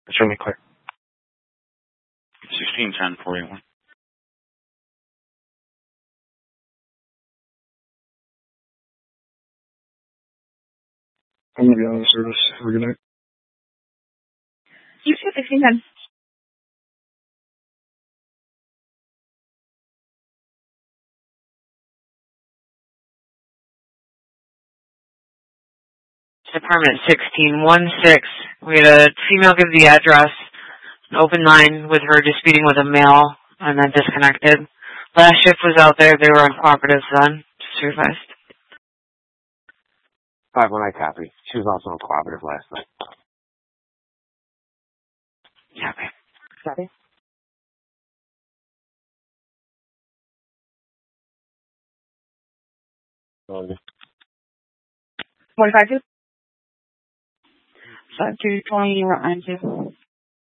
Extremely clear. 16-10-41. I'm going to be on the service. Have a good night. You too, 16-10. Department 1616. We had a female give the address, an open line with her disputing with a male, and then disconnected. Last shift was out there. They were uncooperative then. Just revised. 5-1, I copy. She was also uncooperative last night. Copy. Copy. Okay. 45-2. 5220, you're on 2.